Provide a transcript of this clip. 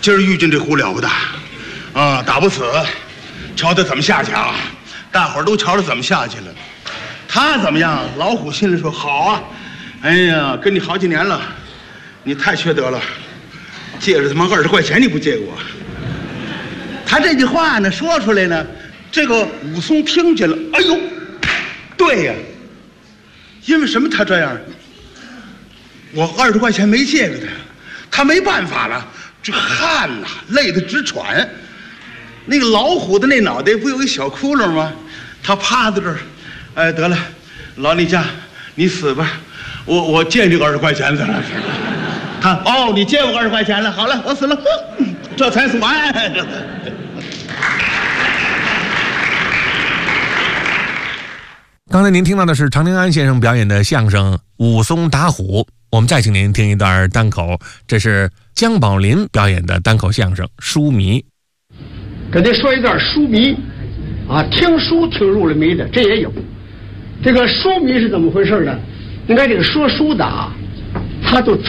今儿遇见这虎了不得，啊，打不死，瞧他怎么下去啊！大伙儿都瞧着怎么下去了。他怎么样？老虎心里说好啊，哎呀，跟你好几年了，你太缺德了，借着他妈20块钱你不借给我。他这句话呢说出来呢，这个武松听见了，哎呦，对呀，因为什么他这样？我20块钱没借给他，他没办法了，这汗呐，累得直喘。那个老虎的那脑袋不有一小窟窿吗？他趴在这儿，哎，得了，老李家，你死吧，我借你个20块钱得了。他哦，你借我20块钱了，好了，我死了，这才算。 刚才您听到的是常宁安先生表演的相声《武松打虎》，我们再请您听一段单口，这是姜宝林表演的单口相声《书迷》。 给您说一段书迷，啊，听书听入了迷的，这也有。这个书迷是怎么回事呢？应该这个说书的啊，他就